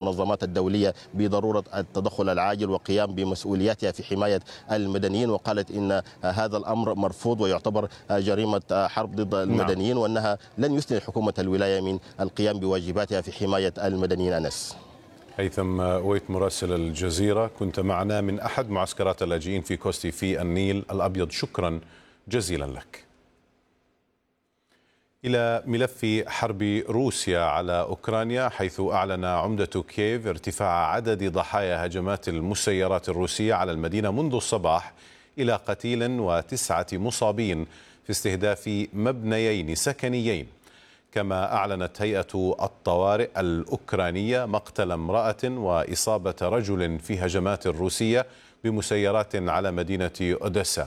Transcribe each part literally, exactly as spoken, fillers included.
المنظمات الدولية بضرورة التدخل العاجل وقيام بمسؤولياتها في حماية المدنيين، وقالت إن هذا الأمر مرفوض ويعتبر جريمة حرب ضد المدنيين، وأنها لن يسند حكومة الولاية من القيام بواجباتها في حماية المدنيين. أنس. هيثم ويت مراسل الجزيرة، كنت معنا من أحد معسكرات اللاجئين في كوستي في النيل الأبيض، شكرا جزيلا لك. إلى ملف حرب روسيا على أوكرانيا، حيث أعلن عمدة كييف ارتفاع عدد ضحايا هجمات المسيرات الروسية على المدينة منذ الصباح إلى قتيل وتسعة مصابين في استهداف مبنيين سكنيين. كما أعلنت هيئة الطوارئ الأوكرانية مقتل امرأة وإصابة رجل في هجمات روسية بمسيرات على مدينة أوديسا.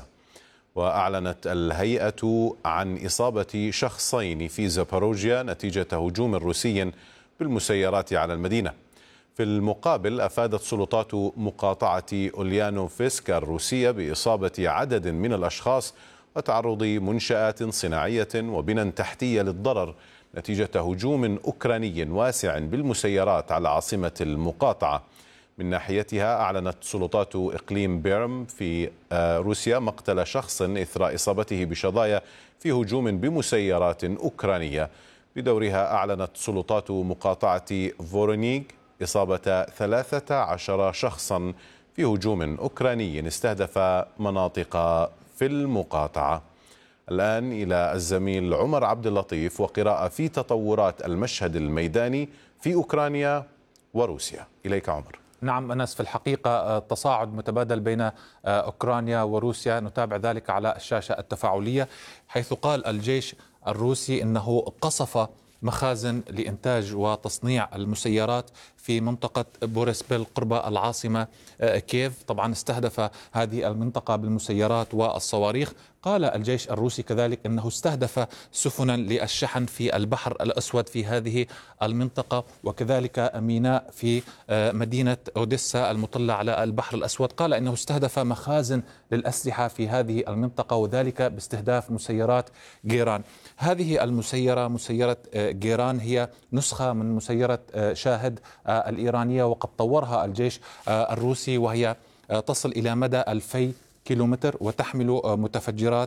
وأعلنت الهيئة عن إصابة شخصين في زاباروجيا نتيجة هجوم روسي بالمسيرات على المدينة. في المقابل أفادت سلطات مقاطعة أوليانوفسك الروسية بإصابة عدد من الأشخاص وتعرض منشآت صناعية وبنى تحتية للضرر نتيجة هجوم أوكراني واسع بالمسيرات على عاصمة المقاطعة. من ناحيتها أعلنت سلطات إقليم بيرم في روسيا مقتل شخص إثر إصابته بشظايا في هجوم بمسيرات أوكرانية. بدورها أعلنت سلطات مقاطعة فورونيغ إصابة ثلاثة عشر شخصا في هجوم أوكراني استهدف مناطق في المقاطعة. الآن إلى الزميل عمر عبد اللطيف وقراءة في تطورات المشهد الميداني في أوكرانيا وروسيا. إليك عمر. نعم أنس، في الحقيقة تصاعد متبادل بين أوكرانيا وروسيا، نتابع ذلك على الشاشة التفاعلية، حيث قال الجيش الروسي أنه قصف مخازن لإنتاج وتصنيع المسيرات في منطقة بوريسبيل قرب العاصمة كييف. طبعا استهدف هذه المنطقة بالمسيرات والصواريخ. قال الجيش الروسي كذلك أنه استهدف سفنا للشحن في البحر الأسود في هذه المنطقة، وكذلك ميناء في مدينة أوديسا المطلة على البحر الأسود. قال أنه استهدف مخازن للأسلحة في هذه المنطقة، وذلك باستهداف مسيرات جيران. هذه المسيرة مسيرة جيران هي نسخة من مسيرة شاهد الإيرانية، وقد طورها الجيش الروسي، وهي تصل إلى مدى ألفي كيلومتر وتحمل متفجرات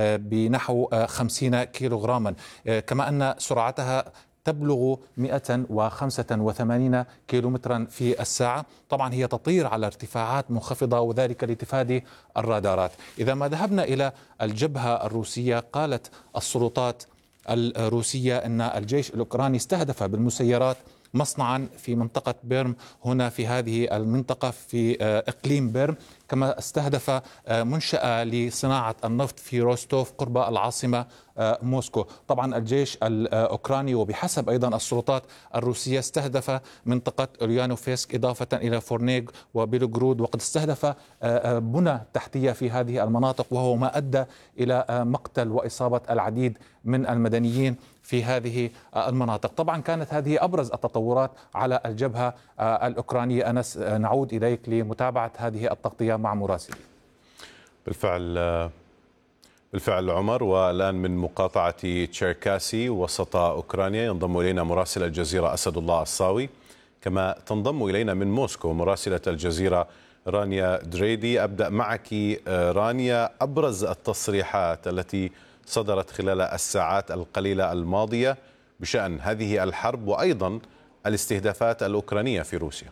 بنحو خمسين كيلوغراما، كما أن سرعتها تبلغ مئة وخمسة وثمانين كيلومترا في الساعة. طبعا هي تطير على ارتفاعات منخفضة، وذلك لتفادي الرادارات. إذا ما ذهبنا إلى الجبهة الروسية، قالت السلطات الروسية أن الجيش الأوكراني استهدف بالمسيرات مصنعا في منطقة بيرم هنا في هذه المنطقة في إقليم بيرم، كما استهدف منشأة لصناعة النفط في روستوف قرب العاصمة موسكو. طبعا الجيش الأوكراني وبحسب أيضا السلطات الروسية استهدف منطقة أوليانوفسك إضافة إلى فورنيغ وبيلوغرود، وقد استهدف بنى تحتية في هذه المناطق، وهو ما أدى إلى مقتل وإصابة العديد من المدنيين في هذه المناطق. طبعا كانت هذه أبرز التطورات على الجبهة الأوكرانية. أنس، نعود إليك لمتابعة هذه التغطية مع مراسلي. بالفعل بالفعل عمر، والآن من مقاطعة تشيركاسي وسط أوكرانيا ينضم إلينا مراسل الجزيرة أسد الله الصاوي، كما تنضم إلينا من موسكو مراسلة الجزيرة رانيا دريدي. أبدأ معك رانيا، أبرز التصريحات التي صدرت خلال الساعات القليلة الماضية بشأن هذه الحرب وأيضا الاستهدافات الأوكرانية في روسيا.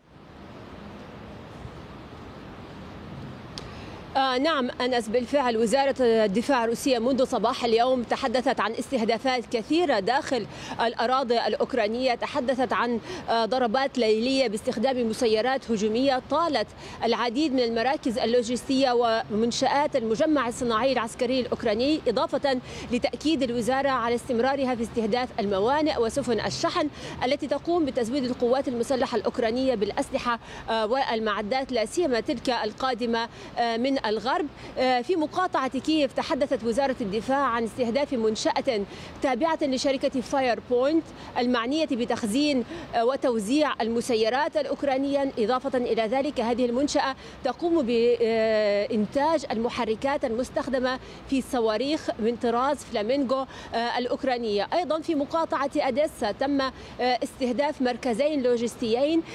آه نعم أنس، بالفعل وزارة الدفاع الروسية منذ صباح اليوم تحدثت عن استهدافات كثيرة داخل الأراضي الأوكرانية، تحدثت عن آه ضربات ليلية باستخدام مسيرات هجومية طالت العديد من المراكز اللوجستية ومنشآت المجمع الصناعي العسكري الأوكراني، إضافة لتأكيد الوزارة على استمرارها في استهداف الموانئ وسفن الشحن التي تقوم بتزويد القوات المسلحة الأوكرانية بالأسلحة آه والمعدات، لا سيما تلك القادمة آه من الغرب. في مقاطعة كييف تحدثت وزارة الدفاع عن استهداف منشأة تابعة لشركة فاير بوينت المعنية بتخزين وتوزيع المسيرات الأوكرانية. إضافة إلى ذلك هذه المنشأة تقوم بإنتاج المحركات المستخدمة في الصواريخ من طراز فلامينغو الأوكرانية. أيضا في مقاطعة أديسا تم استهداف مركزين لوجستيين